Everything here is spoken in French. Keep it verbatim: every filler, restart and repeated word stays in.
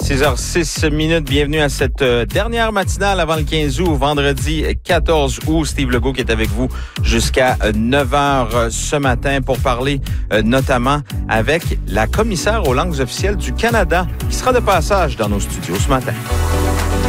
six heures six minutes, bienvenue à cette dernière matinale avant le quinze août, vendredi quatorze août. Steve Legault qui est avec vous jusqu'à neuf heures ce matin pour parler notamment avec la commissaire aux langues officielles du Canada qui sera de passage dans nos studios ce matin.